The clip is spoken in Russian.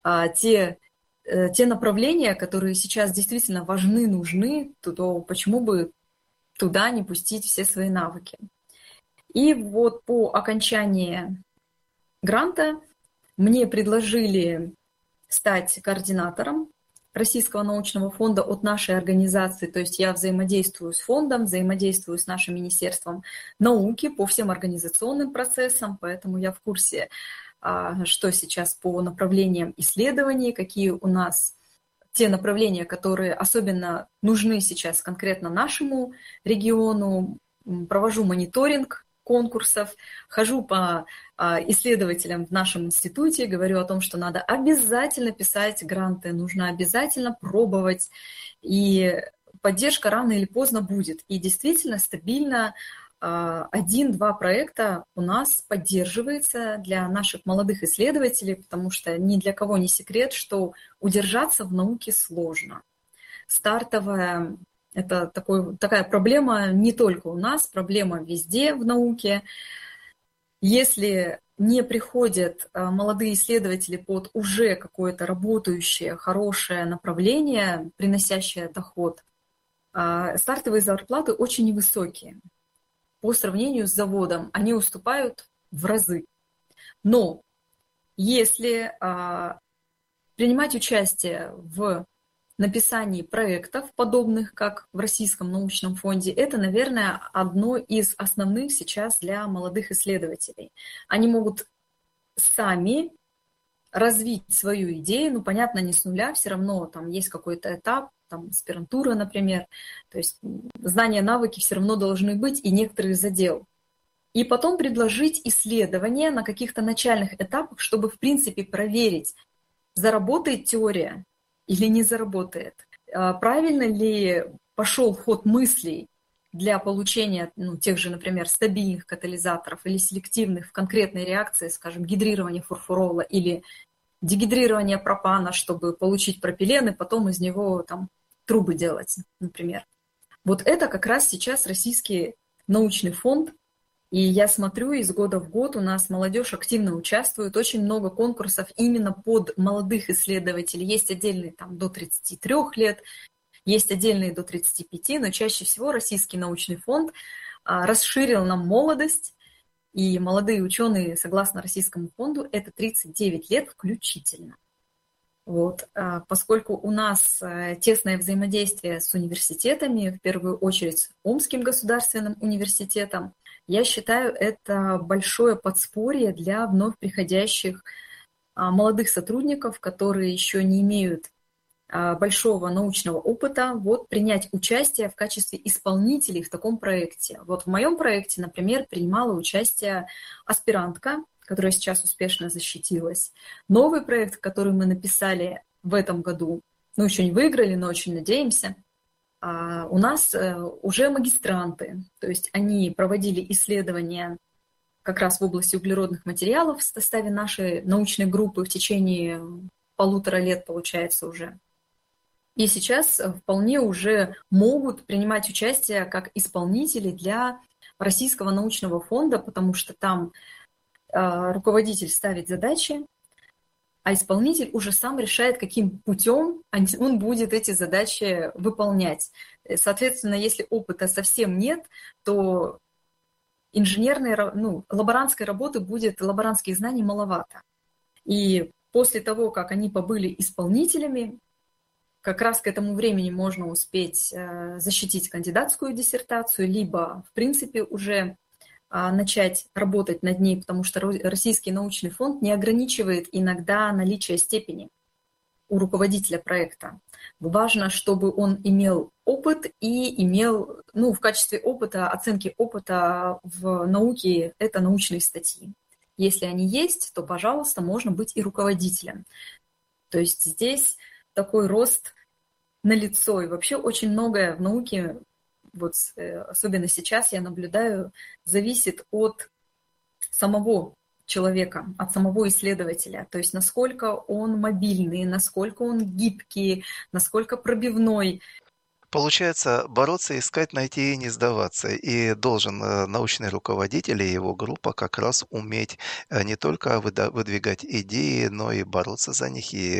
те направления, которые сейчас действительно важны, нужны, то почему бы туда не пустить все свои навыки. И вот по окончании гранта мне предложили стать координатором Российского научного фонда от нашей организации. То есть я взаимодействую с фондом, взаимодействую с нашим Министерством науки по всем организационным процессам, поэтому я в курсе, что сейчас по направлениям исследований, какие у нас те направления, которые особенно нужны сейчас конкретно нашему региону. Провожу мониторинг конкурсов, хожу по исследователям в нашем институте, говорю о том, что надо обязательно писать гранты, нужно обязательно пробовать, и поддержка рано или поздно будет. И действительно стабильно 1-2 проекта у нас поддерживается для наших молодых исследователей, потому что ни для кого не секрет, что удержаться в науке сложно. Стартовая – это такая проблема не только у нас, проблема везде в науке. Если не приходят молодые исследователи под уже какое-то работающее, хорошее направление, приносящее доход, стартовые зарплаты очень невысокие. По сравнению с заводом они уступают в разы. Но если принимать участие в написании проектов, подобных как в Российском научном фонде, это, наверное, одно из основных сейчас для молодых исследователей. Они могут сами развить свою идею, понятно, не с нуля, все равно там есть какой-то этап, там, аспирантура, например, то есть знания, навыки все равно должны быть, и некоторые задел. И потом предложить исследования на каких-то начальных этапах, чтобы, в принципе, проверить, заработает теория или не заработает, правильно ли пошел ход мыслей для получения тех же, например, стабильных катализаторов или селективных в конкретной реакции, скажем, гидрирования фурфурола или дегидрирования пропана, чтобы получить пропилен и потом из него там трубы делать, например. Вот это как раз сейчас Российский научный фонд. И я смотрю, из года в год у нас молодежь активно участвует, очень много конкурсов именно под молодых исследователей. Есть отдельные там до 33 лет, есть отдельные до 35, но чаще всего Российский научный фонд расширил нам молодость, и молодые ученые, согласно Российскому фонду, это 39 лет включительно. Вот. Поскольку у нас тесное взаимодействие с университетами, в первую очередь с Омским государственным университетом, я считаю, это большое подспорье для вновь приходящих молодых сотрудников, которые еще не имеют большого научного опыта, вот принять участие в качестве исполнителей в таком проекте. Вот в моем проекте, например, принимала участие аспирантка, которая сейчас успешно защитилась. Новый проект, который мы написали в этом году, еще не выиграли, но очень надеемся, у нас уже магистранты, то есть они проводили исследования как раз в области углеродных материалов в составе нашей научной группы в течение 1,5 лет, получается, уже. И сейчас вполне уже могут принимать участие как исполнители для Российского научного фонда, потому что там руководитель ставит задачи, а исполнитель уже сам решает, каким путем он будет эти задачи выполнять. Соответственно, если опыта совсем нет, то лаборантской работы будет, лаборантских знаний маловато. И после того, как они побыли исполнителями, как раз к этому времени можно успеть защитить кандидатскую диссертацию, либо, в принципе, уже начать работать над ней, потому что Российский научный фонд не ограничивает иногда наличие степени у руководителя проекта. Важно, чтобы он имел опыт и имел, в качестве опыта, оценки опыта в науке, это научные статьи. Если они есть, то, пожалуйста, можно быть и руководителем. То есть здесь такой рост налицо. И вообще очень многое в науке, вот особенно сейчас я наблюдаю, зависит от самого человека, от самого исследователя. То есть насколько он мобильный, насколько он гибкий, насколько пробивной. Получается, бороться, искать, найти и не сдаваться. И должен научный руководитель и его группа как раз уметь не только выдвигать идеи, но и бороться за них, и